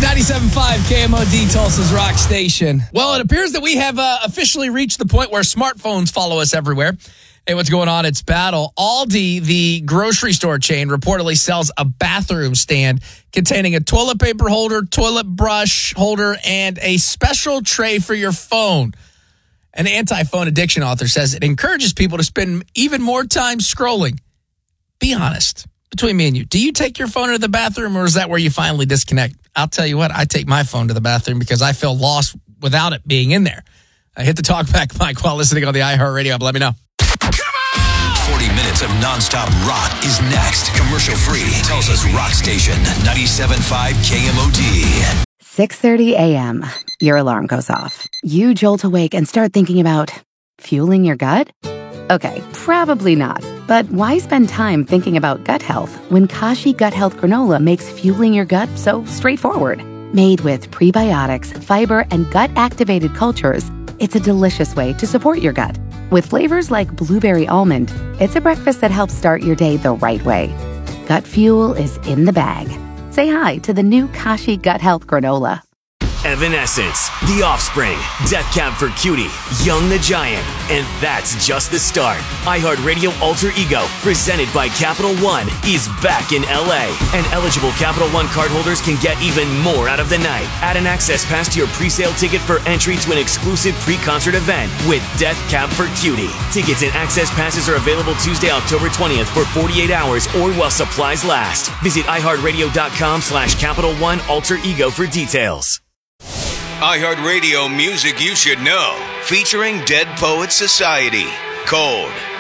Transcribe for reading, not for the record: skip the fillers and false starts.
97.5 KMOD, Tulsa's Rock Station. Well, it appears that we have officially reached the point where smartphones follow us everywhere. Hey, what's going on? It's Battle. Aldi, the grocery store chain, reportedly sells a bathroom stand containing a toilet paper holder, toilet brush holder, and a special tray for your phone. An anti-phone addiction author says it encourages people to spend even more time scrolling. Be honest. Between me and you, do you take your phone to the bathroom, or is that where you finally disconnect? I'll tell you what, I take my phone to the bathroom because I feel lost without it being in there. I hit the talkback mic while listening on the iHeartRadio app. Let me know. 40 minutes of nonstop rock is next. Commercial free. Tulsa's Rock Station, 97.5 KMOD. 6:30 a.m. Your alarm goes off. You jolt awake and start thinking about fueling your gut? Okay, probably not. But why spend time thinking about gut health when Kashi Gut Health Granola makes fueling your gut so straightforward? Made with prebiotics, fiber, and gut-activated cultures, it's a delicious way to support your gut. With flavors like blueberry almond, it's a breakfast that helps start your day the right way. Gut fuel is in the bag. Say hi to the new Kashi Gut Health Granola. Evanescence, The Offspring, Death Cab for Cutie, Young the Giant, and that's just the start. iHeartRadio Alter Ego, presented by Capital One, is back in LA, and eligible Capital One cardholders can get even more out of the night. Add an access pass to your pre-sale ticket for entry to an exclusive pre-concert event with Death Cab for Cutie. Tickets and access passes are available Tuesday, October 20th for 48 hours or while supplies last. Visit iHeartRadio.com/Capital One Alter Ego for details. iHeartRadio music you should know. Featuring Dead Poets Society. Cold.